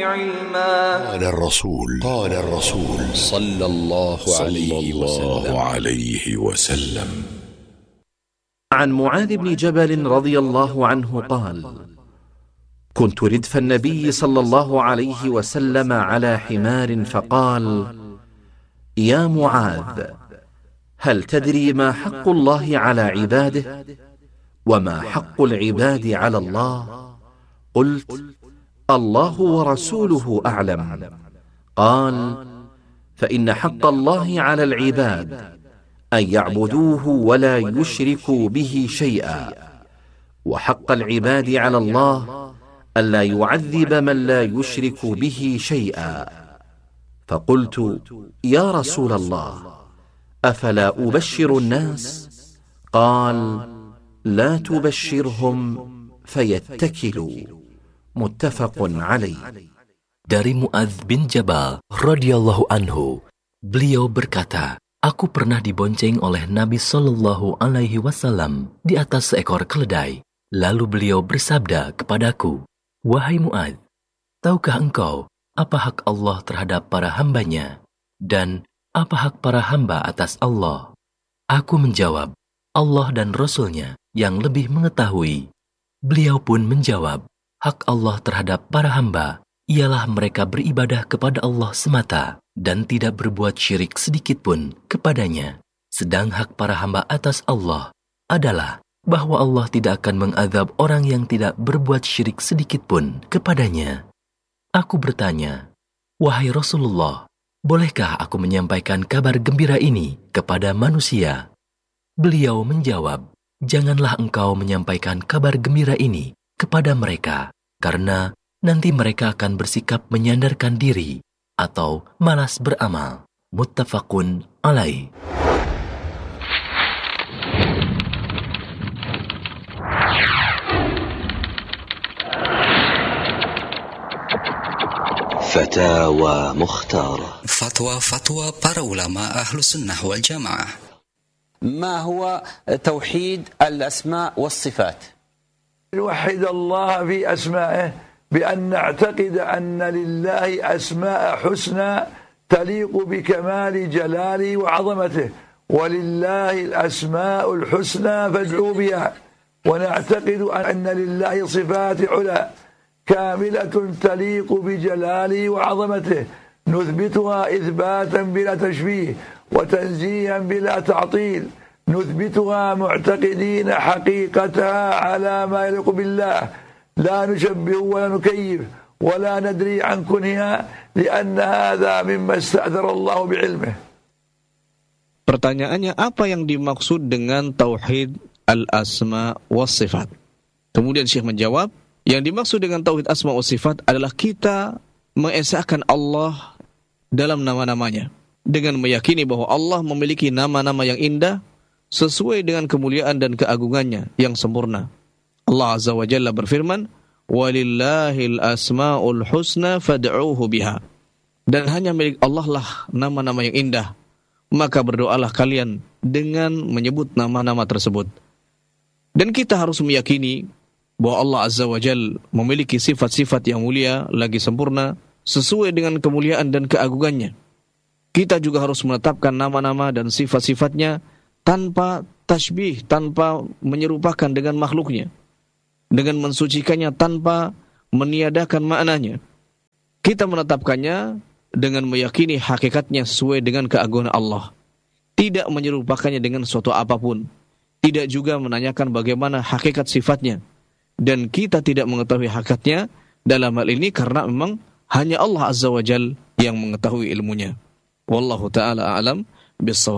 علما. قال الرسول صلى الله عليه وسلم. عن معاذ بن جبل رضي الله عنه قال: كنت ردف النبي صلى الله عليه وسلم على حمار فقال: يا معاذ، هل تدري ما حق الله على عباده وما حق العباد على الله؟ قلت: الله ورسوله أعلم. قال: فإن حق الله على العباد أن يعبدوه ولا يشركوا به شيئا، وحق العباد على الله ألا يعذب من لا يشرك به شيئا. فقلت: يا رسول الله، أفلا أبشر الناس؟ قال: لا تبشرهم فيتكلوا. متفق عليه. Dari Muadz bin Jabal radhiyallahu anhu, beliau berkata, aku pernah dibonceng oleh Nabi Shallallahu Alaihi Wasallam di atas seekor keledai. Lalu beliau bersabda kepadaku, wahai Muadz, tahukah engkau apa hak Allah terhadap para hambanya dan apa hak para hamba atas Allah? Aku menjawab, Allah dan Rasul-Nya yang lebih mengetahui. Beliau pun menjawab, hak Allah terhadap para hamba ialah mereka beribadah kepada Allah semata dan tidak berbuat syirik sedikitpun kepadanya. Sedang hak para hamba atas Allah adalah bahwa Allah tidak akan mengazab orang yang tidak berbuat syirik sedikitpun kepadanya. Aku bertanya, wahai Rasulullah, bolehkah aku menyampaikan kabar gembira ini kepada manusia? Beliau menjawab, janganlah engkau menyampaikan kabar gembira ini kepada mereka, karena nanti mereka akan bersikap menyandarkan diri atau malas beramal. Muttafaqun alaih. Fatawa Mukhtarah. Fatwa para ulama Ahlus Sunnah wal Jamaah. ما هو توحيد الأسماء والصفات؟ نوحد الله في أسمائه بأن نعتقد أن لله أسماء حسنى تليق بكمال جلاله وعظمته، ولله الأسماء الحسنى فادعوا بها، ونعتقد أن لله صفات علا كاملة تليق بجلاله وعظمته، نثبتها إثباتا بلا تشبيه وتنزيها بلا تعطيل، نثبتها معتقدين حقيقتها على ما يليق بالله، لا نشبه ولا نكيف ولا ندري عن كنها، لأن هذا مما استأثر الله بعلمه. Pertanyaannya, apa yang dimaksud dengan tauhid al-asma was sifat? Kemudian Syekh menjawab, yang dimaksud dengan tauhid asma was sifat adalah kita mengesahkan Allah dalam nama-namanya, dengan meyakini bahwa Allah memiliki nama-nama yang indah sesuai dengan kemuliaan dan keagungannya yang sempurna. Allah Azza wa Jalla berfirman, walillahil asma'ul husna fad'uuhu biha. Dan hanya milik Allah lah nama-nama yang indah, maka berdoalah kalian dengan menyebut nama-nama tersebut. Dan kita harus meyakini bahwa Allah Azza wa Jalla memiliki sifat-sifat yang mulia lagi sempurna sesuai dengan kemuliaan dan keagungannya. Kita juga harus menetapkan nama-nama dan sifat-sifatnya tanpa tasbih, tanpa menyerupakan dengan makhluknya, dengan mensucikannya tanpa meniadakan maknanya. Kita menetapkannya dengan meyakini hakikatnya sesuai dengan keagungan Allah, tidak menyerupakannya dengan suatu apapun, tidak juga menanyakan bagaimana hakikat sifatnya, dan kita tidak mengetahui hakikatnya dalam hal ini karena memang hanya Allah Azza wa Jalla yang mengetahui ilmunya. Wallahu ta'ala a'lam bis-shawab.